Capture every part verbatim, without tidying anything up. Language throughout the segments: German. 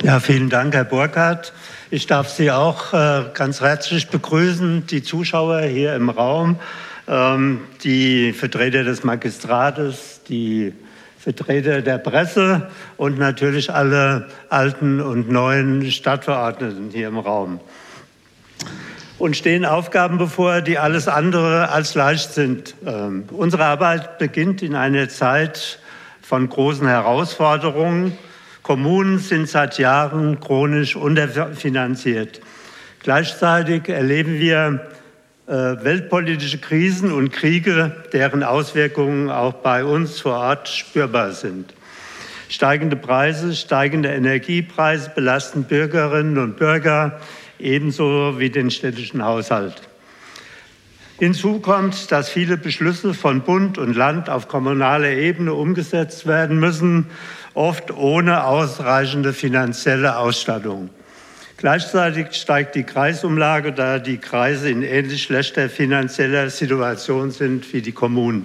Ja, vielen Dank, Herr Burkhardt. Ich darf Sie auch äh, ganz herzlich begrüßen, die Zuschauer hier im Raum, ähm, die Vertreter des Magistrates, die Vertreter der Presse und natürlich alle alten und neuen Stadtverordneten hier im Raum. Uns stehen Aufgaben bevor, die alles andere als leicht sind. Ähm, unsere Arbeit beginnt in einer Zeit von großen Herausforderungen. Kommunen sind seit Jahren chronisch unterfinanziert. Gleichzeitig erleben wir äh, weltpolitische Krisen und Kriege, deren Auswirkungen auch bei uns vor Ort spürbar sind. Steigende Preise, steigende Energiepreise belasten Bürgerinnen und Bürger ebenso wie den städtischen Haushalt. Hinzu kommt, dass viele Beschlüsse von Bund und Land auf kommunaler Ebene umgesetzt werden müssen, oft ohne ausreichende finanzielle Ausstattung. Gleichzeitig steigt die Kreisumlage, da die Kreise in ähnlich schlechter finanzieller Situation sind wie die Kommunen.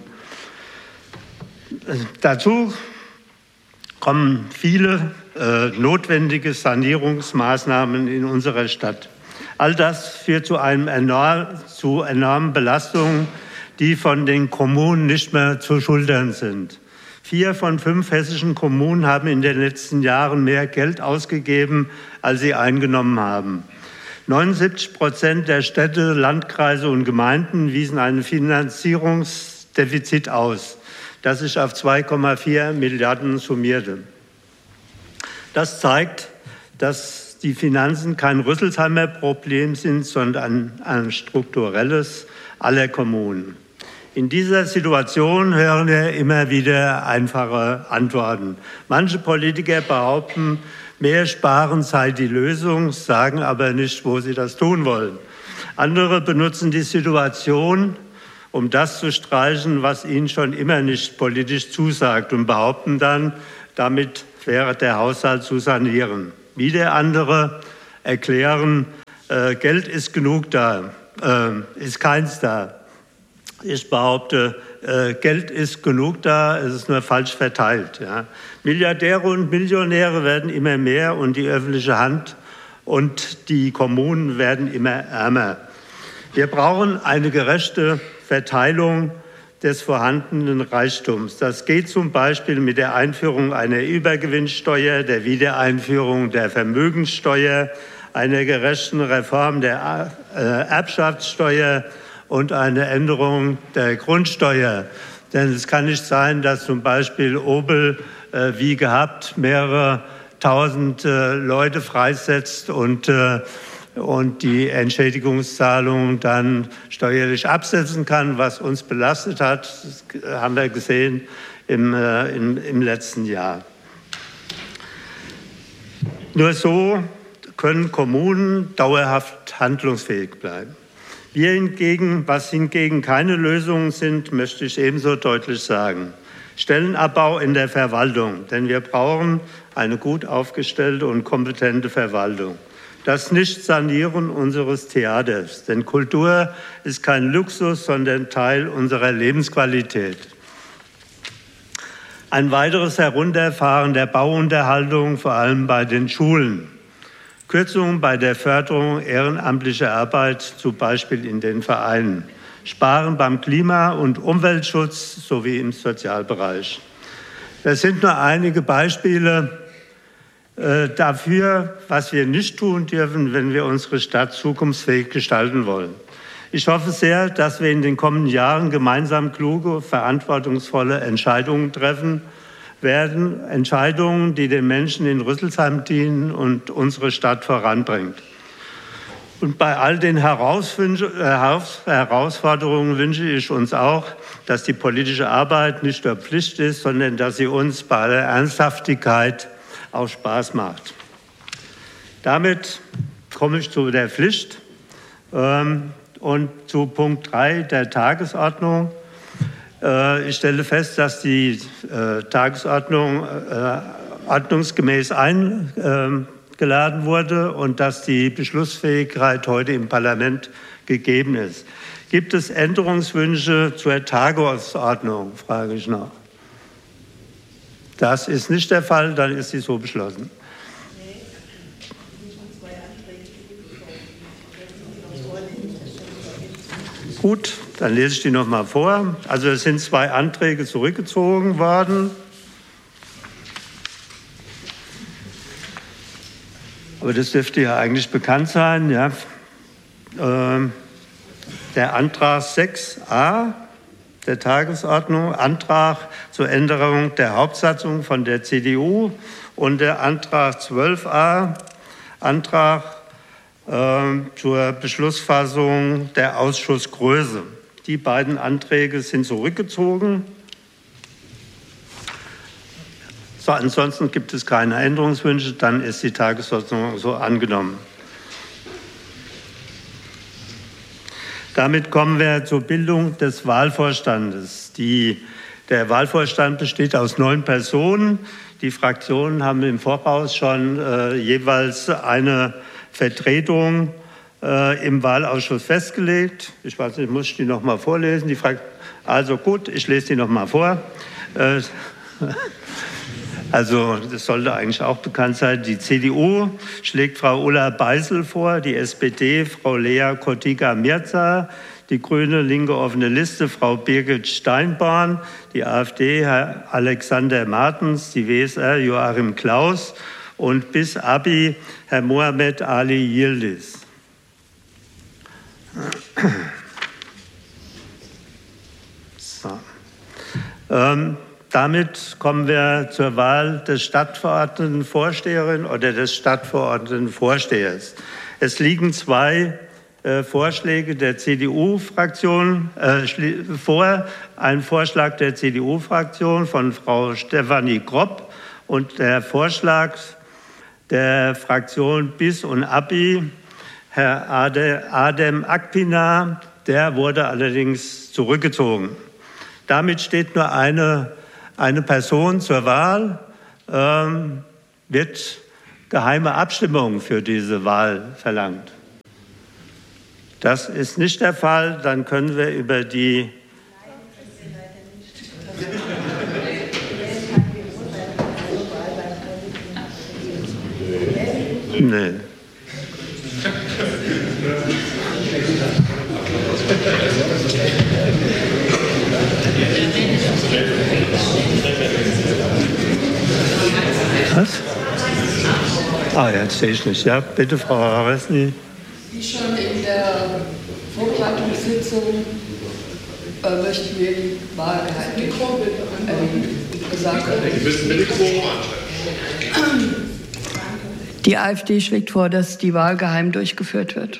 Dazu kommen viele äh, notwendige Sanierungsmaßnahmen in unserer Stadt. All das führt zu, einem enorm, zu enormen Belastungen, die von den Kommunen nicht mehr zu schultern sind. Vier von fünf hessischen Kommunen haben in den letzten Jahren mehr Geld ausgegeben, als sie eingenommen haben. neunundsiebzig Prozent der Städte, Landkreise und Gemeinden wiesen ein Finanzierungsdefizit aus, das sich auf zwei Komma vier Milliarden summierte. Das zeigt, dass die Finanzen kein Rüsselsheimer Problem sind, sondern ein strukturelles aller Kommunen. In dieser Situation hören wir immer wieder einfache Antworten. Manche Politiker behaupten, mehr Sparen sei die Lösung, sagen aber nicht, wo sie das tun wollen. Andere benutzen die Situation, um das zu streichen, was ihnen schon immer nicht politisch zusagt, und behaupten dann, damit wäre der Haushalt zu sanieren. Wieder andere erklären, äh, Geld ist genug da, äh, ist keins da. Ich behaupte, äh, Geld ist genug da, es ist nur falsch verteilt. Ja. Milliardäre und Millionäre werden immer mehr und die öffentliche Hand und die Kommunen werden immer ärmer. Wir brauchen eine gerechte Verteilung des vorhandenen Reichtums. Das geht zum Beispiel mit der Einführung einer Übergewinnsteuer, der Wiedereinführung der Vermögenssteuer, einer gerechten Reform der Erbschaftssteuer und einer Änderung der Grundsteuer. Denn es kann nicht sein, dass zum Beispiel Opel äh, wie gehabt mehrere tausend äh, Leute freisetzt und äh, und die Entschädigungszahlung dann steuerlich absetzen kann, was uns belastet hat. Das haben wir gesehen im, äh, im, im letzten Jahr. Nur so können Kommunen dauerhaft handlungsfähig bleiben. Wir hingegen, was hingegen keine Lösungen sind, möchte ich ebenso deutlich sagen. Stellenabbau in der Verwaltung, denn wir brauchen eine gut aufgestellte und kompetente Verwaltung. Das Nicht-Sanieren unseres Theaters, denn Kultur ist kein Luxus, sondern Teil unserer Lebensqualität. Ein weiteres Herunterfahren der Bauunterhaltung, vor allem bei den Schulen. Kürzungen bei der Förderung ehrenamtlicher Arbeit, zum Beispiel in den Vereinen. Sparen beim Klima- und Umweltschutz sowie im Sozialbereich. Das sind nur einige Beispiele dafür, was wir nicht tun dürfen, wenn wir unsere Stadt zukunftsfähig gestalten wollen. Ich hoffe sehr, dass wir in den kommenden Jahren gemeinsam kluge, verantwortungsvolle Entscheidungen treffen werden. Entscheidungen, die den Menschen in Rüsselsheim dienen und unsere Stadt voranbringt. Und bei all den Herausforderungen wünsche ich uns auch, dass die politische Arbeit nicht nur Pflicht ist, sondern dass sie uns bei aller Ernsthaftigkeit auch Spaß macht. Damit komme ich zu der Pflicht ähm, und zu Punkt drei der Tagesordnung. Äh, ich stelle fest, dass die äh, Tagesordnung äh, ordnungsgemäß eingeladen wurde und dass die Beschlussfähigkeit heute im Parlament gegeben ist. Gibt es Änderungswünsche zur Tagesordnung, frage ich noch. Das ist nicht der Fall, dann ist sie so beschlossen. Gut, dann lese ich die noch mal vor. Also es sind zwei Anträge zurückgezogen worden. Aber das dürfte ja eigentlich bekannt sein. Ja. Ähm, der Antrag sechs a der Tagesordnung, Antrag zur Änderung der Hauptsatzung von der C D U und der Antrag zwölf a, Antrag äh, zur Beschlussfassung der Ausschussgröße. Die beiden Anträge sind zurückgezogen. So, ansonsten gibt es keine Änderungswünsche, dann ist die Tagesordnung so angenommen. Damit kommen wir zur Bildung des Wahlvorstandes. Die, der Wahlvorstand besteht aus neun Personen. Die Fraktionen haben im Voraus schon äh, jeweils eine Vertretung äh, im Wahlausschuss festgelegt. Ich weiß nicht, muss ich die noch mal vorlesen? Die Frage, also gut, ich lese die noch mal vor. Äh, Also das sollte eigentlich auch bekannt sein. Die C D U schlägt Frau Ulla Beisel vor, die S P D Frau Lea Kotyga-Mirza, die Grüne Linke offene Liste Frau Birgit Steinborn, die AfD Herr Alexander Martens, die W S R Joachim Klaus und bis Abi Herr Mohamed Ali Yildiz. So. Ähm, Damit kommen wir zur Wahl des Stadtverordnetenvorsteherin oder des Stadtverordnetenvorstehers. Es liegen zwei äh, Vorschläge der C D U-Fraktion äh, vor. Ein Vorschlag der C D U-Fraktion von Frau Stefanie Gropp und der Vorschlag der Fraktion BIS und API, Herr Adem Akpinar, der wurde allerdings zurückgezogen. Damit steht nur eine Eine Person zur Wahl. Ähm, wird geheime Abstimmung für diese Wahl verlangt? Das ist nicht der Fall. Dann können wir über die Nee. Was? Ah, ja, das sehe ich nicht. Ja, bitte, Frau Haresny. Wie schon in der Vorbereitungssitzung äh, möchten wir die Wahl äh, gesagt Die AfD schlägt vor, dass die Wahl geheim durchgeführt wird.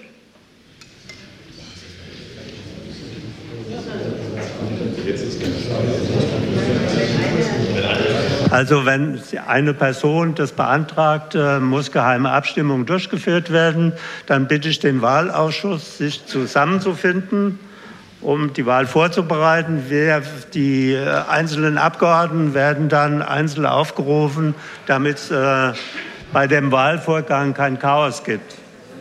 Also wenn eine Person das beantragt, muss geheime Abstimmung durchgeführt werden, dann bitte ich den Wahlausschuss, sich zusammenzufinden, um die Wahl vorzubereiten. Die einzelnen Abgeordneten werden dann einzeln aufgerufen, damit es bei dem Wahlvorgang kein Chaos gibt.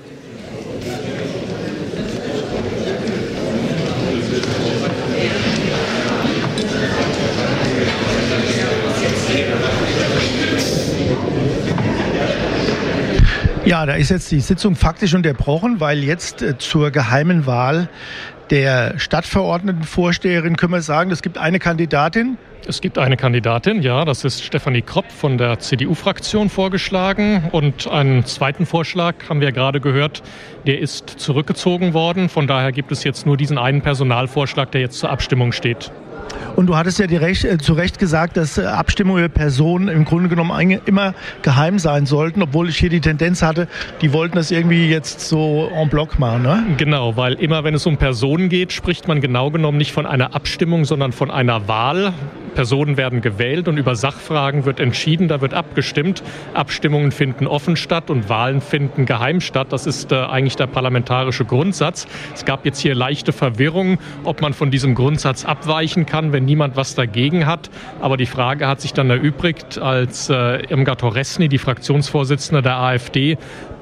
Ja, da ist jetzt die Sitzung faktisch unterbrochen, weil jetzt äh, zur geheimen Wahl der Stadtverordnetenvorsteherin können wir sagen, es gibt eine Kandidatin. Es gibt eine Kandidatin, ja, das ist Stefanie Gropp von der C D U-Fraktion vorgeschlagen. Und einen zweiten Vorschlag haben wir gerade gehört, der ist zurückgezogen worden. Von daher gibt es jetzt nur diesen einen Personalvorschlag, der jetzt zur Abstimmung steht. Und du hattest ja direkt, äh, zu Recht gesagt, dass äh, Abstimmungen über Personen im Grunde genommen immer geheim sein sollten, obwohl ich hier die Tendenz hatte, die wollten das irgendwie jetzt so en bloc machen, ne? Genau, weil immer wenn es um Personen geht, spricht man genau genommen nicht von einer Abstimmung, sondern von einer Wahl. Personen werden gewählt und über Sachfragen wird entschieden, da wird abgestimmt. Abstimmungen finden offen statt und Wahlen finden geheim statt. Das ist äh, eigentlich der parlamentarische Grundsatz. Es gab jetzt hier leichte Verwirrung, ob man von diesem Grundsatz abweichen kann, wenn niemand was dagegen hat. Aber die Frage hat sich dann erübrigt, als äh, Irmgard Horesny, die Fraktionsvorsitzende der AfD,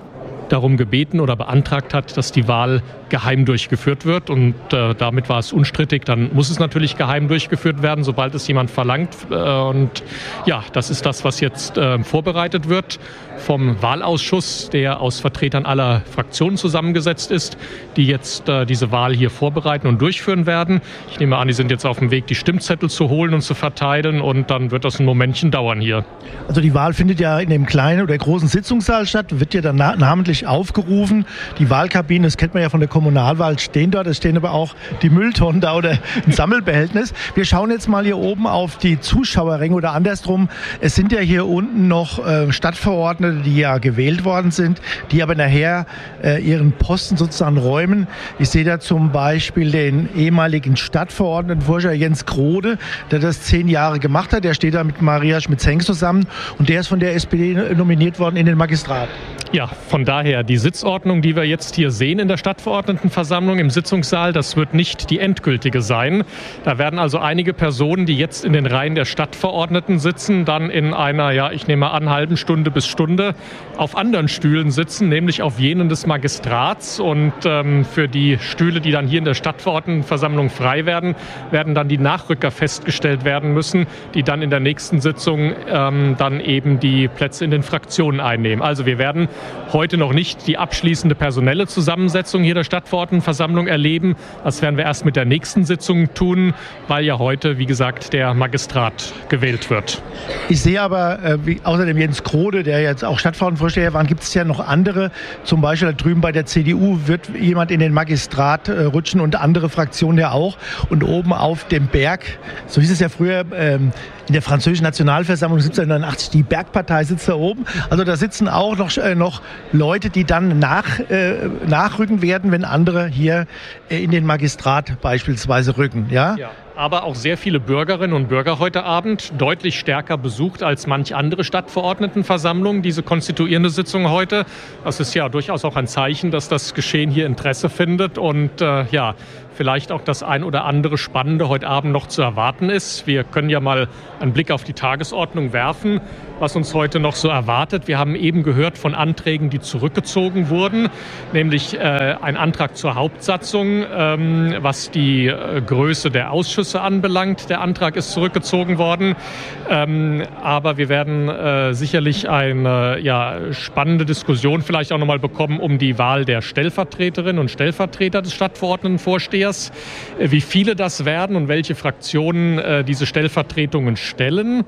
darum gebeten oder beantragt hat, dass die Wahl geheim durchgeführt wird. Und äh, damit war es unstrittig. Dann muss es natürlich geheim durchgeführt werden, sobald es jemand verlangt. Äh, und ja, das ist das, was jetzt äh, vorbereitet wird vom Wahlausschuss, der aus Vertretern aller Fraktionen zusammengesetzt ist, die jetzt äh, diese Wahl hier vorbereiten und durchführen werden. Ich nehme an, die sind jetzt auf dem Weg, die Stimmzettel zu holen und zu verteilen, und dann wird das ein Momentchen dauern hier. Also die Wahl findet ja in dem kleinen oder großen Sitzungssaal statt, wird ja dann na- namentlich aufgerufen. Die Wahlkabinen, das kennt man ja von der Kommunalwahl, stehen dort. Es stehen aber auch die Mülltonnen da oder ein Sammelbehältnis. Wir schauen jetzt mal hier oben auf die Zuschauerränge oder andersrum. Es sind ja hier unten noch äh, Stadtverordnete, die ja gewählt worden sind, die aber nachher äh, ihren Posten sozusagen räumen. Ich sehe da zum Beispiel den ehemaligen Stadtverordnetenvorsteher Jens Grode, der das zehn Jahre gemacht hat. Der steht da mit Maria Schmitz-Henk zusammen und der ist von der S P D nominiert worden in den Magistrat. Ja, von daher die Sitzordnung, die wir jetzt hier sehen in der Stadtverordnetenversammlung im Sitzungssaal, das wird nicht die endgültige sein. Da werden also einige Personen, die jetzt in den Reihen der Stadtverordneten sitzen, dann in einer, ja, ich nehme an, halben Stunde bis Stunde auf anderen Stühlen sitzen, nämlich auf jenen des Magistrats. Und ähm, für die Stühle, die dann hier in der Stadtverordnetenversammlung frei werden, werden dann die Nachrücker festgestellt werden müssen, die dann in der nächsten Sitzung ähm, dann eben die Plätze in den Fraktionen einnehmen. Also wir werden heute noch nicht die abschließende personelle Zusammensetzung hier der Stadtverordnetenversammlung erleben. Das werden wir erst mit der nächsten Sitzung tun, weil ja heute, wie gesagt, der Magistrat gewählt wird. Ich sehe aber, äh, wie, außer dem Jens Grode, der jetzt auch Stadtverordnetenvorsteher war, gibt es ja noch andere. Zum Beispiel da drüben bei der C D U wird jemand in den Magistrat äh, rutschen und andere Fraktionen ja auch. Und oben auf dem Berg, so hieß es ja früher, ähm, in der französischen Nationalversammlung siebzehnhundertneunundachtzig, die Bergpartei sitzt da oben. Also da sitzen auch noch, äh, noch Leute, die dann nach, äh, nachrücken werden, wenn andere hier äh, in den Magistrat beispielsweise rücken. Ja? Ja. Aber auch sehr viele Bürgerinnen und Bürger heute Abend, deutlich stärker besucht als manch andere Stadtverordnetenversammlung, diese konstituierende Sitzung heute. Das ist ja durchaus auch ein Zeichen, dass das Geschehen hier Interesse findet und äh, ja, vielleicht auch das ein oder andere Spannende heute Abend noch zu erwarten ist. Wir können ja mal einen Blick auf die Tagesordnung werfen, was uns heute noch so erwartet. Wir haben eben gehört von Anträgen, die zurückgezogen wurden, nämlich äh, ein Antrag zur Hauptsatzung, ähm, was die äh, Größe der Ausschüsse anbelangt. Der Antrag ist zurückgezogen worden, ähm, aber wir werden äh, sicherlich eine ja, spannende Diskussion vielleicht auch noch mal bekommen um die Wahl der Stellvertreterinnen und Stellvertreter des Stadtverordnetenvorstehers, äh, wie viele das werden und welche Fraktionen äh, diese Stellvertretungen stellen.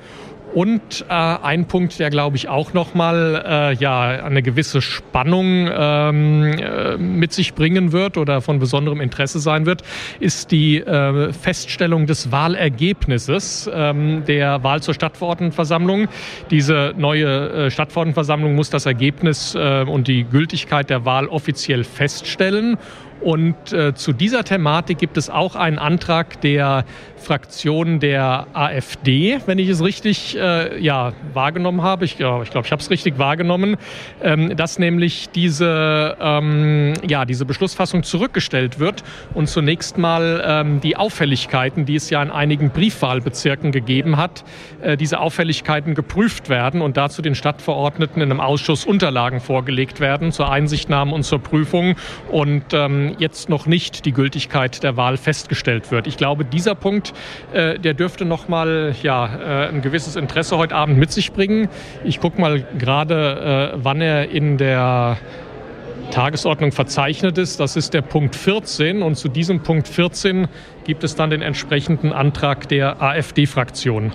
Und äh, ein Punkt, der, glaube ich, auch nochmal äh, ja, eine gewisse Spannung ähm, äh, mit sich bringen wird oder von besonderem Interesse sein wird, ist die äh, Feststellung des Wahlergebnisses ähm, der Wahl zur Stadtverordnetenversammlung. Diese neue äh, Stadtverordnetenversammlung muss das Ergebnis äh, und die Gültigkeit der Wahl offiziell feststellen. Und äh, zu dieser Thematik gibt es auch einen Antrag der Fraktion der AfD, wenn ich es richtig äh, ja, wahrgenommen habe. Ich glaube, ich, glaub, ich habe es richtig wahrgenommen, ähm, dass nämlich diese, ähm, ja, diese Beschlussfassung zurückgestellt wird und zunächst mal ähm, die Auffälligkeiten, die es ja in einigen Briefwahlbezirken gegeben hat, äh, diese Auffälligkeiten geprüft werden und dazu den Stadtverordneten in einem Ausschuss Unterlagen vorgelegt werden zur Einsichtnahme und zur Prüfung und ähm, jetzt noch nicht die Gültigkeit der Wahl festgestellt wird. Ich glaube, dieser Punkt, äh, der dürfte noch mal ja, äh, ein gewisses Interesse heute Abend mit sich bringen. Ich gucke mal gerade, äh, wann er in der Tagesordnung verzeichnet ist. Das ist der Punkt vierzehn und zu diesem Punkt vierzehn gibt es dann den entsprechenden Antrag der AfD-Fraktion.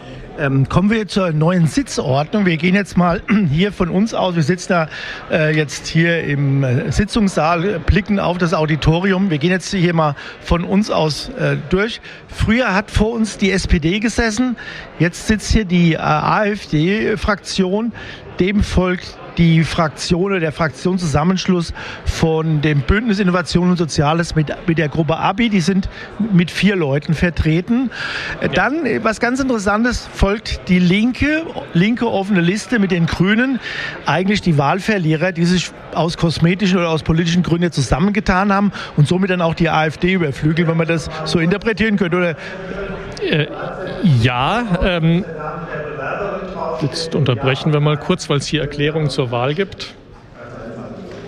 Ähm, kommen wir zur neuen Sitzordnung. Wir gehen jetzt mal hier von uns aus. Wir sitzen da äh, jetzt hier im äh, Sitzungssaal, blicken auf das Auditorium. Wir gehen jetzt hier mal von uns aus äh, durch. Früher hat vor uns die S P D gesessen. Jetzt sitzt hier die äh, AfD-Fraktion. Dem folgt die Fraktion oder der Fraktionszusammenschluss von dem Bündnis Innovation und Soziales mit, mit der Gruppe Abi. Die sind mit vier Leuten vertreten. Ja. Dann, was ganz Interessantes, folgt die linke, linke offene Liste mit den Grünen. Eigentlich die Wahlverlierer, die sich aus kosmetischen oder aus politischen Gründen zusammengetan haben und somit dann auch die AfD überflügeln, wenn man das so interpretieren könnte. Oder? Äh, ja, ähm, jetzt unterbrechen wir mal kurz, weil es hier Erklärungen zur Wahl gibt.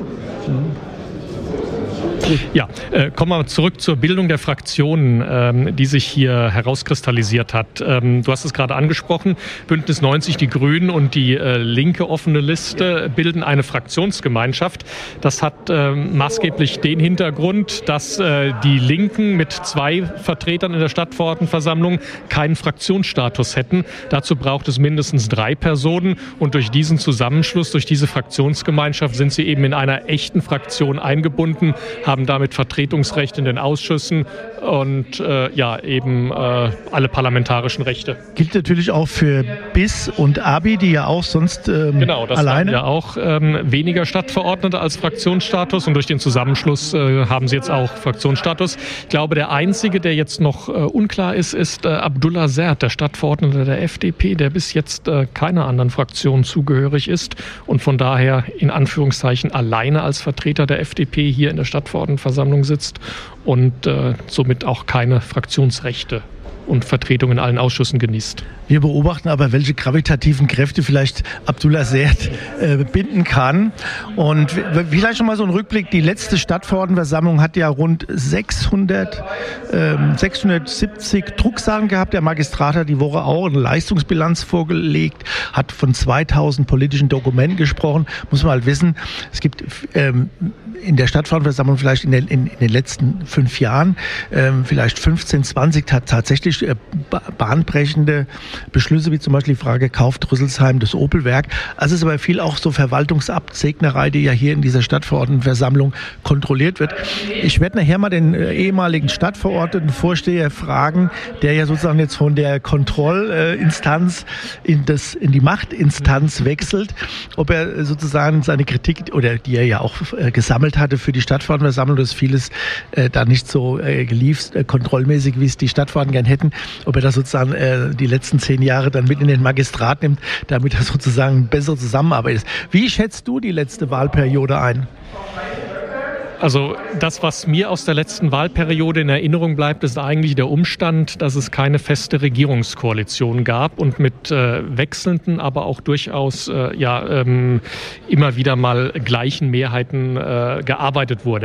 Gut. Ja, äh, kommen wir zurück zur Bildung der Fraktionen, ähm, die sich hier herauskristallisiert hat. Ähm, du hast es gerade angesprochen, Bündnis neunzig, die Grünen und die äh, linke offene Liste bilden eine Fraktionsgemeinschaft. Das hat äh, maßgeblich den Hintergrund, dass äh, die Linken mit zwei Vertretern in der Stadtverordnetenversammlung keinen Fraktionsstatus hätten. Dazu braucht es mindestens drei Personen und durch diesen Zusammenschluss, durch diese Fraktionsgemeinschaft sind sie eben in einer echten Fraktion eingebunden, haben damit Vertretungsrecht in den Ausschüssen und äh, ja eben äh, alle parlamentarischen Rechte. Gilt natürlich auch für B I S und A B I, die ja auch sonst ähm, genau, das alleine... ja auch ähm, weniger Stadtverordnete als Fraktionsstatus und durch den Zusammenschluss äh, haben sie jetzt auch Fraktionsstatus. Ich glaube, der einzige, der jetzt noch äh, unklar ist, ist äh, Abdullah Sert, der Stadtverordnete der F D P, der bis jetzt äh, keiner anderen Fraktion zugehörig ist und von daher in Anführungszeichen alleine als Vertreter der F D P hier in der Stadtverordnetenversammlung sitzt und äh, somit auch keine Fraktionsrechte und Vertretung in allen Ausschüssen genießt. Wir beobachten aber, welche gravitativen Kräfte vielleicht Abdullah Sert äh, binden kann. Und vielleicht schon mal so ein Rückblick. Die letzte Stadtverordnetenversammlung hat ja rund sechshundert, ähm, sechshundertsiebzig Drucksachen gehabt. Der Magistrat hat die Woche auch eine Leistungsbilanz vorgelegt, hat von zweitausend politischen Dokumenten gesprochen. Muss man halt wissen, es gibt ähm, in der Stadtverordnetenversammlung vielleicht in den, in, in den letzten fünf Jahren ähm, vielleicht fünfzehn, zwanzig tatsächlich äh, bahnbrechende Beschlüsse, wie zum Beispiel die Frage, kauft Rüsselsheim das Opelwerk. Also es ist aber viel auch so Verwaltungsabsegnerei, die ja hier in dieser Stadtverordnetenversammlung kontrolliert wird. Ich werde nachher mal den äh, ehemaligen Stadtverordnetenvorsteher fragen, der ja sozusagen jetzt von der Kontrollinstanz in, das, in die Machtinstanz wechselt, ob er sozusagen seine Kritik, oder die er ja auch äh, gesammelt hatte für die Stadtverordnetenversammlung, dass vieles äh, da nicht so äh, gelief, äh, kontrollmäßig, wie es die Stadtverordneten gern hätten, ob er das sozusagen äh, die letzten zehn Jahre dann mit in den Magistrat nimmt, damit er sozusagen bessere Zusammenarbeit ist. Wie schätzt du die letzte Wahlperiode ein? Also das, was mir aus der letzten Wahlperiode in Erinnerung bleibt, ist eigentlich der Umstand, dass es keine feste Regierungskoalition gab und mit äh, wechselnden, aber auch durchaus äh, ja ähm, immer wieder mal gleichen Mehrheiten äh, gearbeitet wurde.